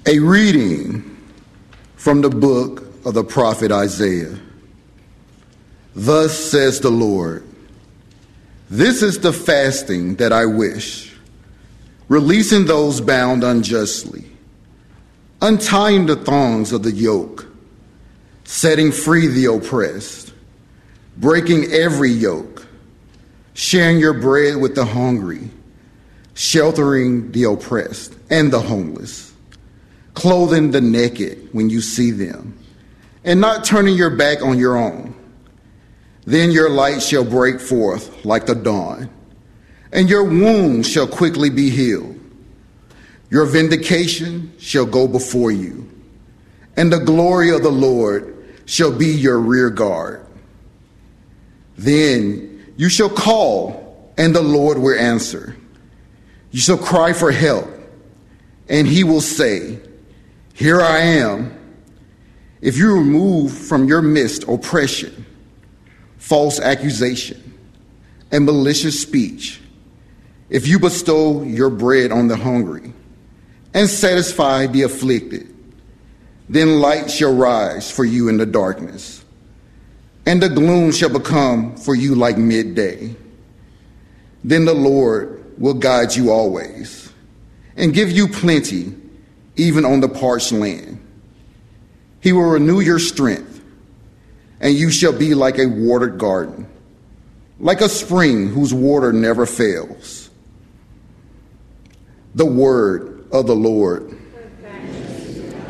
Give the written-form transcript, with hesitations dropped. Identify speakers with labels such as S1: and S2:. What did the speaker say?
S1: A reading from the book of the prophet Isaiah. Thus says the Lord, this is the fasting that I wish, releasing those bound unjustly, untying the thongs of the yoke, setting free the oppressed, breaking every yoke, sharing your bread with the hungry, sheltering the oppressed and the homeless, clothing the naked when you see them, and not turning your back on your own. Then your light shall break forth like the dawn, and your wounds shall quickly be healed. Your vindication shall go before you, and the glory of the Lord shall be your rear guard. Then you shall call, and the Lord will answer. You shall cry for help, and he will say, here I am. If you remove from your midst oppression, false accusation, and malicious speech, if you bestow your bread on the hungry and satisfy the afflicted, then light shall rise for you in the darkness, and the gloom shall become for you like midday. Then the Lord will guide you always and give you plenty, even on the parched land. He will renew your strength, and you shall be like a watered garden, like a spring whose water never fails. The word of the Lord.